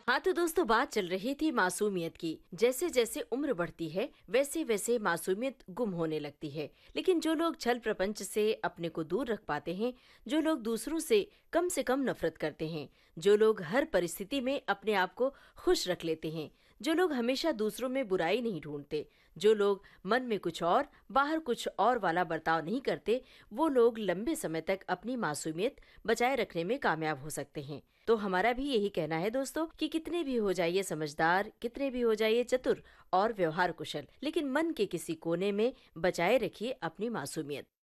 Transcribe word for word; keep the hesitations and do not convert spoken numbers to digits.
हाँ तो दोस्तों, बात चल रही थी मासूमियत की। जैसे जैसे उम्र बढ़ती है वैसे वैसे मासूमियत गुम होने लगती है। लेकिन जो लोग छल प्रपंच से अपने को दूर रख पाते हैं, जो लोग दूसरों से कम से कम नफरत करते हैं, जो लोग हर परिस्थिति में अपने आप को खुश रख लेते हैं, जो लोग हमेशा दूसरों में बुराई नहीं ढूंढते, जो लोग मन में कुछ और बाहर कुछ और वाला बर्ताव नहीं करते, वो लोग लंबे समय तक अपनी मासूमियत बचाए रखने में कामयाब हो सकते हैं। तो हमारा भी यही कहना है दोस्तों कि कितने भी हो जाइए समझदार, कितने भी हो जाइए चतुर और व्यवहार कुशल, लेकिन मन के किसी कोने में बचाए रखिए अपनी मासूमियत।